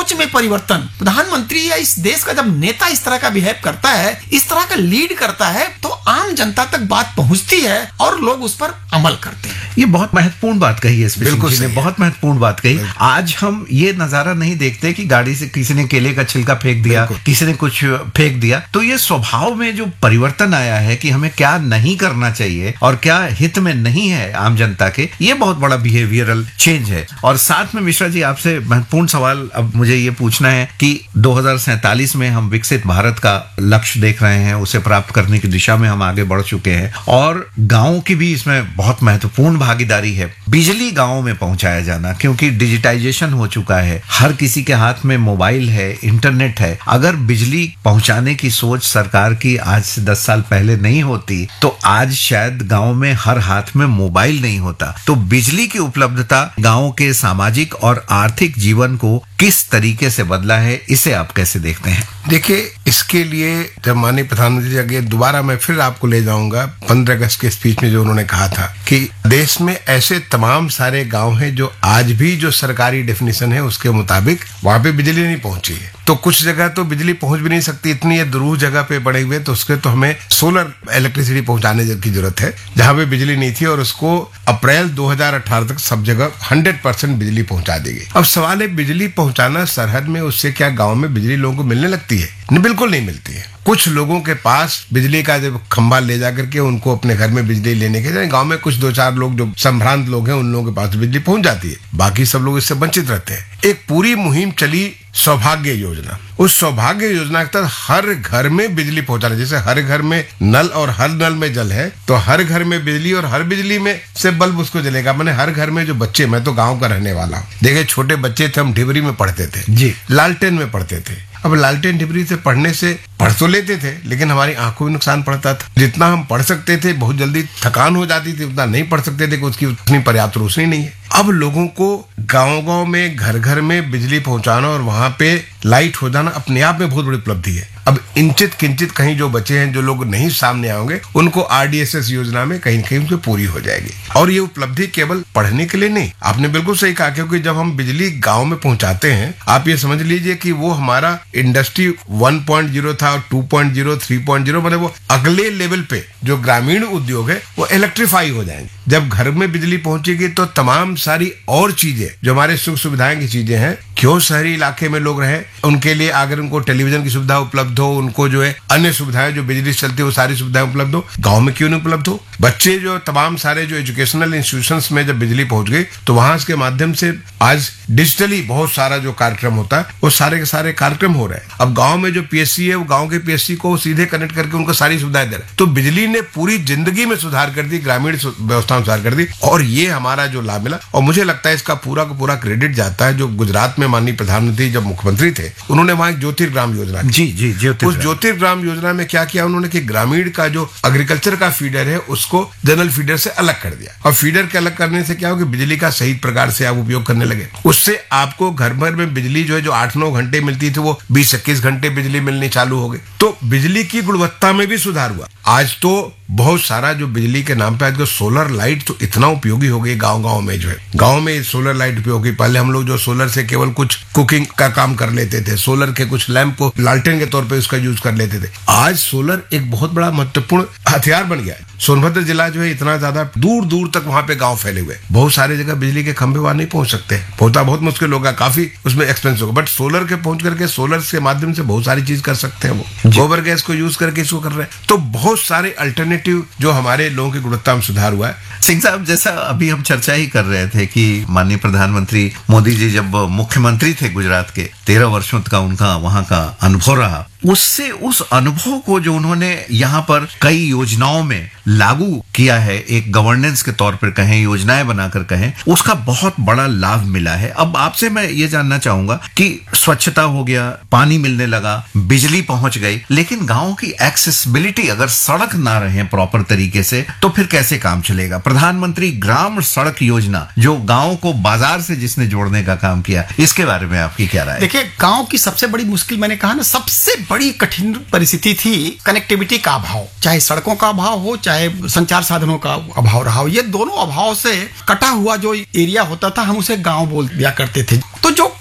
सोच में परिवर्तन, प्रधानमंत्री या इस देश का जब नेता इस तरह का बिहेव करता है, इस तरह का लीड करता है, तो आम जनता तक बात पहुंचती है और लोग उस पर अमल करते हैं। ये बहुत महत्वपूर्ण बात कही है, बिल्कुल ने बहुत महत्वपूर्ण बात कही। आज हम ये नजारा नहीं देखते कि गाड़ी से किसी ने केले का छिलका फेंक दिया, किसी ने कुछ फेंक दिया। तो ये स्वभाव में जो परिवर्तन आया है कि हमें क्या नहीं करना चाहिए और क्या हित में नहीं है आम जनता के, ये बहुत बड़ा बिहेवियरल चेंज है। और साथ में मिश्रा जी, आपसे महत्वपूर्ण सवाल अब मुझे ये पूछना है कि 2047 में हम विकसित भारत का लक्ष्य देख रहे हैं, उसे प्राप्त करने की दिशा में हम आगे बढ़ चुके हैं और गांव की भी इसमें बहुत महत्वपूर्ण भागीदारी है। बिजली गांव में पहुंचाया जाना, क्योंकि डिजिटाइजेशन हो चुका है, हर किसी के हाथ में मोबाइल है, इंटरनेट है। अगर बिजली पहुंचाने की सोच सरकार की आज से 10 साल पहले नहीं होती तो आज शायद गांव में हर हाथ में मोबाइल नहीं होता। तो बिजली की उपलब्धता गांव के सामाजिक और आर्थिक जीवन को किस तरीके से बदला है, इसे आप कैसे देखते हैं? देखिए, इसके लिए जब माननीय प्रधानमंत्री जी आगे दोबारा मैं फिर आपको ले जाऊंगा 15 अगस्त के स्पीच में जो उन्होंने कहा था कि देश में ऐसे तमाम सारे गांव हैं जो आज भी जो सरकारी डेफिनेशन है उसके मुताबिक वहां पे बिजली नहीं पहुंची है। तो कुछ जगह तो बिजली पहुंच भी नहीं सकती, इतनी दूर जगह पे पड़े हुए, तो उसके तो हमें सोलर इलेक्ट्रिसिटी पहुंचाने की जरूरत है जहां पे बिजली नहीं थी, और उसको अप्रैल 2018 तक सब जगह 100% बिजली पहुंचा दी गई। अब सवाल है, बिजली पहुंचाना सरहद में, उससे क्या गांव में बिजली लोगों को मिलने लगती है? नहीं, बिल्कुल नहीं मिलती है। कुछ लोगों के पास बिजली का जब खंभा ले जा करके उनको अपने घर में बिजली लेने के, गांव में कुछ 2-4 लोग जो संभ्रांत लोग हैं उन लोगों के पास बिजली पहुंच जाती है, बाकी सब लोग इससे वंचित रहते हैं। एक पूरी मुहिम चली सौभाग्य योजना। उस सौभाग्य योजना के तहत हर घर में बिजली पहुंचाना, जैसे हर घर में नल और हर नल में जल है, तो हर घर में बिजली और हर बिजली में से बल्ब उसको जलेगा। मैंने हर घर में जो बच्चे, मैं तो गांव का रहने वाला हूँ, देखिए छोटे बच्चे थे, हम ढिबरी में पढ़ते थे जी, लालटेन में पढ़ते थे। अब लालटेन ढिबरी से पढ़ने से पढ़ तो लेते थे लेकिन हमारी आंखों में नुकसान पड़ता था। जितना हम पढ़ सकते थे, बहुत जल्दी थकान हो जाती थी, उतना नहीं पढ़ सकते थे कि उसकी उतनी पर्याप्त रोशनी नहीं है। अब लोगों को गांव-गांव में, घर-घर में बिजली पहुंचाना और वहां पे लाइट हो जाना अपने आप में बहुत बड़ी उपलब्धि है। अब इंचित किंचित कहीं जो बचे हैं, जो लोग नहीं सामने आओगे, उनको आरडीएसएस योजना में कहीं कहीं उनकी पूरी हो जाएगी। और ये उपलब्धि केवल पढ़ने के लिए नहीं, आपने बिल्कुल सही कहा, क्योंकि जब हम बिजली गांव में पहुंचाते हैं, आप ये समझ लीजिए कि वो हमारा इंडस्ट्री 1.0 था, 2.0, 3.0, मतलब वो अगले लेवल पे जो ग्रामीण उद्योग है वो इलेक्ट्रीफाई हो जाएंगे। जब घर में बिजली पहुंचेगी तो तमाम सारी और चीजें जो हमारे सुख सुविधाएं की चीजें हैं, क्यों शहरी इलाके में लोग रहे, उनके लिए अगर उनको टेलीविजन की सुविधा उपलब्ध हो, उनको जो है अन्य सुविधाएं जो बिजली से चलती है वो सारी सुविधाएं उपलब्ध हो, गांव में क्यों नहीं उपलब्ध हो? बच्चे जो तमाम सारे जो एजुकेशनल इंस्टीट्यूशंस में जब बिजली पहुंच गई तो वहां के माध्यम से आज डिजिटली बहुत सारा जो कार्यक्रम होता है वो सारे के सारे कार्यक्रम हो रहे हैं। अब गांव में जो पीएससी है वो गांव के पीएससी को सीधे कनेक्ट करके उनको सारी सुविधाएं दे रहे हैं। तो बिजली ने पूरी जिंदगी में सुधार कर दी, ग्रामीण व्यवस्था में सुधार कर दी, और ये हमारा जो लाभ मिला। और मुझे लगता है इसका पूरा का पूरा क्रेडिट जाता है जो गुजरात में माननीय प्रधानमंत्री जब मुख्यमंत्री थे, उन्होंने वहां एक ज्योतिर्ग्राम योजना की। उस ज्योतिर्ग्राम योजना में क्या किया उन्होंने कि ग्रामीण का जो एग्रीकल्चर का फीडर है उसको जनरल फीडर से अलग कर दिया। और फीडर के अलग करने से क्या हो कि बिजली का सही प्रकार से आप उपयोग करने लगे। उससे आपको घर भर में बिजली जो है, जो 8-9 घंटे मिलती थी, वो 20-21 घंटे बिजली मिलनी चालू हो गई। तो बिजली की गुणवत्ता में भी सुधार हुआ। आज तो बहुत सारा जो बिजली के नाम पे आज सोलर लाइट तो इतना उपयोगी हो गई गांव-गांव में, जो है गांव में सोलर लाइट उपयोगी। पहले हम लोग जो सोलर से केवल कुछ कुकिंग का काम कर लेते थे, सोलर के कुछ लैंप को लालटेन के तौर पे उसका यूज कर लेते थे। आज सोलर एक बहुत बड़ा महत्वपूर्ण हथियार बन गया है। सोनभद्र जिला जो है इतना ज्यादा दूर दूर तक वहां पे गांव फैले हुए, बहुत सारी जगह बिजली के खंभे वहां नहीं पहुंच सकते, पहुंचना बहुत मुश्किल होगा, काफी उसमें एक्सपेंस होगा। बट सोलर के पहुंच करके सोलर के माध्यम से बहुत सारी चीज कर सकते हैं। वो गोबर गैस को यूज करके इसको कर रहे हैं। तो बहुत सारे अल्टरनेटिव जो हमारे लोगों की गुणवत्ता में सुधार हुआ है। सिंह साहब, जैसा अभी हम चर्चा ही कर रहे थे कि माननीय प्रधानमंत्री मोदी जी जब मुख्यमंत्री थे गुजरात के, 13 वर्षों का उनका वहां का अनुभव रहा, उससे उस अनुभव को जो उन्होंने यहाँ पर कई योजनाओं में लागू किया है, एक गवर्नेंस के तौर पर कहें, योजनाएं बनाकर कहें, उसका बहुत बड़ा लाभ मिला है। अब आपसे मैं ये जानना चाहूंगा कि स्वच्छता हो गया, पानी मिलने लगा, बिजली पहुंच गई, लेकिन गांव की एक्सेसिबिलिटी, अगर सड़क ना रहे प्रॉपर तरीके से तो फिर कैसे काम चलेगा? प्रधानमंत्री ग्राम सड़क योजना जो गांव को बाजार से जिसने जोड़ने का काम किया, इसके बारे में आपकी क्या राय है? देखिए, गांव की सबसे बड़ी मुश्किल, मैंने कहा ना, सबसे बड़ी कठिन परिस्थिति थी कनेक्टिविटी का अभाव। चाहे सड़कों का अभाव हो, चाहे संचार साधनों का अभाव रहा हो, ये दोनों अभाव से कटा हुआ जो एरिया होता था, हम उसे गांव बोल दिया करते थे। तो जो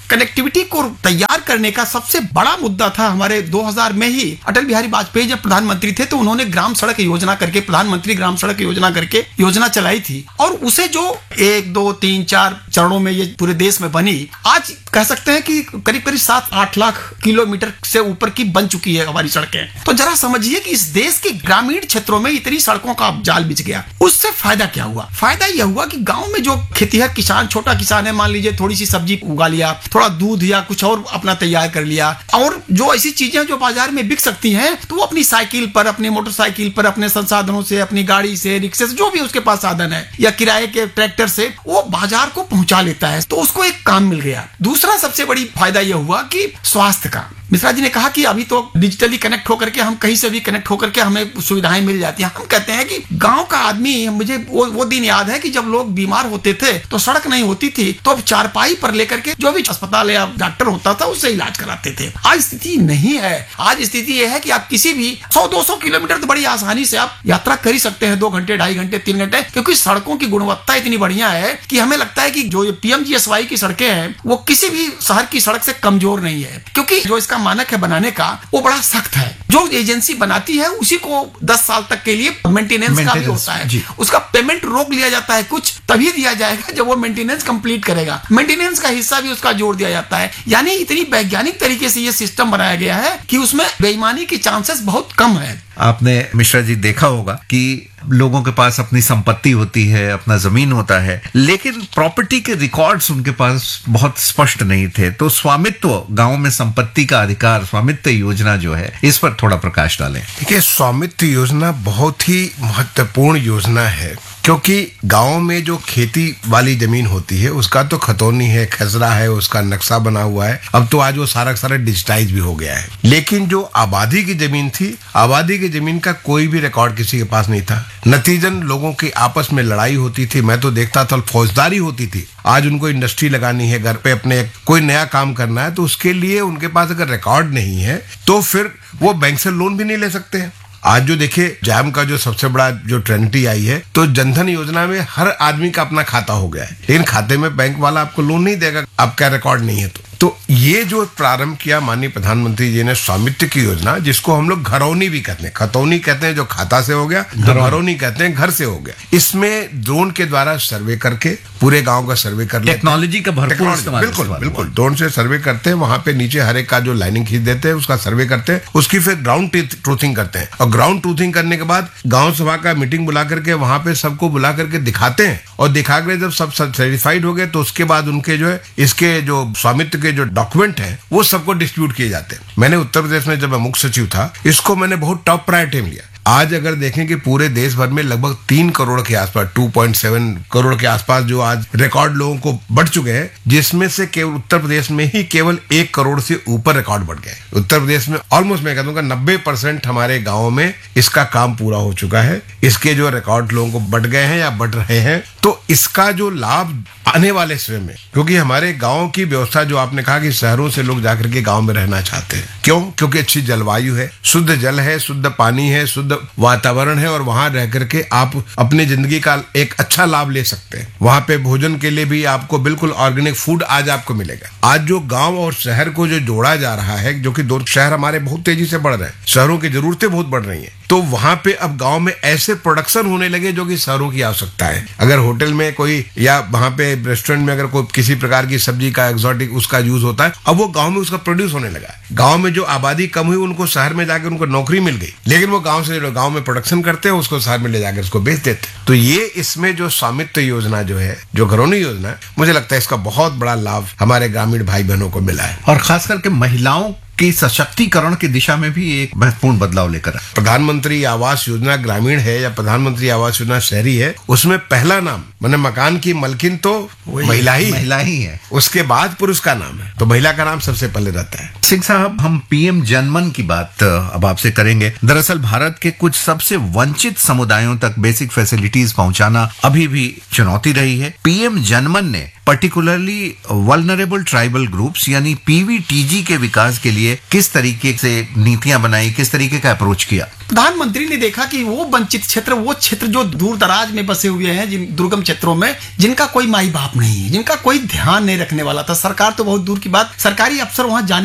कनेक्टिविटी को तैयार करने का सबसे बड़ा मुद्दा था। हमारे 2000 में ही अटल बिहारी वाजपेयी जब प्रधानमंत्री थे तो उन्होंने ग्राम सड़क योजना करके, प्रधानमंत्री ग्राम सड़क योजना करके योजना चलाई थी, और उसे जो 1, 2, 3, 4 चरणों में ये पूरे देश में बनी, आज कह सकते हैं कि करीब करीब 7-8 लाख किलोमीटर से ऊपर की बन चुकी है हमारी सड़कें। तो जरा समझिए कि इस देश के ग्रामीण क्षेत्रों में इतनी सड़कों का जाल बिछ गया। उससे फायदा क्या हुआ? फायदा यह हुआ कि गांव में जो खेतीहर किसान, छोटा किसान है, मान लीजिए थोड़ी सी सब्जी उगा लिया, थोड़ा दूध या कुछ और अपना तैयार कर लिया, और जो ऐसी चीजें जो बाजार में बिक सकती हैं तो वो अपनी साइकिल पर, अपनी मोटरसाइकिल पर, अपने संसाधनों से, अपनी गाड़ी से, रिक्शे से, जो भी उसके पास साधन है, या किराए के ट्रैक्टर से वो बाजार को पहुंचा लेता है। तो उसको एक काम मिल गया। दूसरा सबसे बड़ी फायदा यह हुआ कि स्वास्थ्य का। मिश्रा जी ने कहा कि अभी तो डिजिटली कनेक्ट होकर के हम कहीं से भी कनेक्ट होकर के हमें सुविधाएं मिल जाती हैं। हम कहते हैं कि गांव का आदमी, मुझे वो दिन याद है कि जब लोग बीमार होते थे तो सड़क नहीं होती थी, तो अब चारपाई पर लेकर के जो भी अस्पताल या डॉक्टर होता था उससे इलाज कराते थे। आज स्थिति नहीं है। आज स्थिति यह है कि आप किसी भी 100-200 किलोमीटर तो बड़ी आसानी से आप यात्रा कर ही सकते हैं, 2 घंटे, 2.5 घंटे, 3 घंटे, क्योंकि सड़कों की गुणवत्ता इतनी बढ़िया है कि हमें लगता है कि जो PMGSY की सड़कें हैं वो किसी भी शहर की सड़क से कमजोर नहीं है, क्योंकि जो इसका मानक है बनाने का वो बड़ा सख्त है। जो एजेंसी बनाती है उसी को 10 साल तक के लिए मेंटेनेंस का भी होता है। उसका पेमेंट रोक लिया जाता है, कुछ तभी दिया जाएगा जब वो मेंटेनेंस कंप्लीट करेगा। मेंटेनेंस का हिस्सा भी उसका जोड़ दिया जाता है। यानी इतनी वैज्ञानिक तरीके से ये सिस्टम बनाया गया है कि उसमें बेईमानी के चांसेस बहुत कम है। आपने मिश्रा जी देखा होगा कि लोगों के पास अपनी संपत्ति होती है, अपना जमीन होता है, लेकिन प्रॉपर्टी के रिकॉर्ड्स उनके पास बहुत स्पष्ट नहीं थे। तो स्वामित्व, गांव में संपत्ति का अधिकार, स्वामित्व योजना जो है, इस पर थोड़ा प्रकाश डालें। देखिए, स्वामित्व योजना बहुत ही महत्वपूर्ण योजना है, क्योंकि गांव में जो खेती वाली जमीन होती है उसका तो खतौनी है, खसरा है, उसका नक्शा बना हुआ है। अब तो आज वो सारा डिजिटाइज भी हो गया है। लेकिन जो आबादी की जमीन थी, आबादी की जमीन का कोई भी रिकॉर्ड किसी के पास नहीं था। नतीजन लोगों की आपस में लड़ाई होती थी। मैं तो देखता था फौजदारी होती थी। आज उनको इंडस्ट्री लगानी है, घर पे अपने कोई नया काम करना है, तो उसके लिए उनके पास अगर रिकॉर्ड नहीं है तो फिर वो बैंक से लोन भी नहीं ले सकते हैं। आज जो देखिए, जैम का जो सबसे बड़ा जो ट्रेंडिटी आई है, तो जनधन योजना में हर आदमी का अपना खाता हो गया है, लेकिन खाते में बैंक वाला आपको लोन नहीं देगा, आपका रिकॉर्ड नहीं है। तो ये जो प्रारंभ किया माननीय प्रधानमंत्री जी ने स्वामित्व की योजना, जिसको हम लोग घरौनी भी कहते हैं, खतौनी कहते हैं जो खाता से हो गया, तो घरौनी कहते हैं घर से हो गया। इसमें ड्रोन के द्वारा सर्वे करके पूरे गांव का सर्वे कर लेते हैं। टेक्नोलॉजी का भरपूर इस्तेमाल। बिल्कुल ड्रोन से सर्वे करते हैं। वहां पे नीचे हर एक का जो लाइनिंग खींच देते हैं, उसका सर्वे करते हैं, उसकी फिर ग्राउंड ट्रूथिंग करते हैं, और ग्राउंड ट्रूथिंग करने के बाद गांव सभा का मीटिंग बुला करके वहां पे सबको बुला करके दिखाते हैं, और दिखा कर जब सब सेटिस्फाइड हो गए तो उसके बाद उनके जो है इसके जो स्वामित्व के जो डॉक्यूमेंट है वो सबको डिस्ट्रीब्यूट किए जाते हैं। मैंने उत्तर प्रदेश में जब मैं मुख्य सचिव था, इसको मैंने बहुत टॉप प्रायोरिटी में लिया। आज अगर देखें कि पूरे देश भर में लगभग 3 करोड़ के आसपास, 2.7 करोड़ के आसपास जो आज रिकॉर्ड लोगों को बढ़ चुके हैं, जिसमें से केवल उत्तर प्रदेश में ही केवल 1 करोड़ से ऊपर रिकॉर्ड बढ़ गए। उत्तर प्रदेश में ऑलमोस्ट मैं कहता हूँ 90% हमारे गाँव में इसका काम पूरा हो चुका है। इसके जो रिकॉर्ड लोगों को बढ़ गए हैं या बढ़ रहे हैं, तो इसका जो लाभ आने वाले समय में, क्योंकि हमारे गांव की व्यवस्था जो आपने कहा कि शहरों से लोग जाकर के गांव में रहना चाहते हैं, क्यों? क्योंकि अच्छी जलवायु है, शुद्ध जल है, शुद्ध पानी है, शुद्ध वातावरण है, और वहां रह करके आप अपनी जिंदगी का एक अच्छा लाभ ले सकते हैं। वहां पे भोजन के लिए भी आपको बिल्कुल ऑर्गेनिक फूड आज आपको मिलेगा। आज जो गांव और शहर को जो जोड़ा जा रहा है, जो कि दो शहर हमारे बहुत तेजी से बढ़ रहे हैं, शहरों की जरूरतें बहुत बढ़ रही हैं, तो वहां पे अब गांव में ऐसे प्रोडक्शन होने लगे जो कि शहरों की आवश्यकता है। अगर होटल में कोई या वहां पे रेस्टोरेंट में अगर कोई किसी प्रकार की सब्जी का एक्सोटिक उसका यूज होता है, अब वो गांव में उसका प्रोड्यूस होने लगा। गांव में जो आबादी कम हुई उनको शहर में जाकर उनको नौकरी मिल गई, लेकिन वो गांव में प्रोडक्शन करते हैं, उसको शहर में ले जाकर उसको बेच देते हैं। तो ये इसमें जो स्वामित्व योजना जो है, जो घरौनी योजना है, मुझे लगता है इसका बहुत बड़ा लाभ हमारे ग्रामीण भाई बहनों को मिला है, और खास करके महिलाओं की सशक्तिकरण की दिशा में भी एक महत्वपूर्ण बदलाव लेकर आए। प्रधानमंत्री आवास योजना ग्रामीण है या प्रधानमंत्री आवास योजना शहरी है, उसमें पहला नाम माने मकान की मालकिन तो महिला ही है, उसके बाद पुरुष का नाम है, तो महिला का नाम सबसे पहले रहता है। सिंह साहब, हम PM जनमन की बात अब आपसे करेंगे। दरअसल भारत के कुछ सबसे वंचित समुदायों तक बेसिक फैसिलिटीज पहुंचाना अभी भी चुनौती रही है। PM जनमन ने पर्टिकुलरली वल्नरेबल ट्राइबल ग्रुप्स यानी PVTG के विकास के लिए लिए किस तरीके से नीतियां बनाई, किस तरीके का अप्रोच किया? प्रधानमंत्री ने देखा कि वो वंचित क्षेत्र, वो क्षेत्र जो दूर दराज में बसे हुए हैं, जिन दुर्गम क्षेत्रों में, जिनका कोई माई बाप नहीं है, जिनका कोई ध्यान नहीं रखने वाला था। सरकार तो बहुत दूर की बात, सरकारी अफसर वहां जाने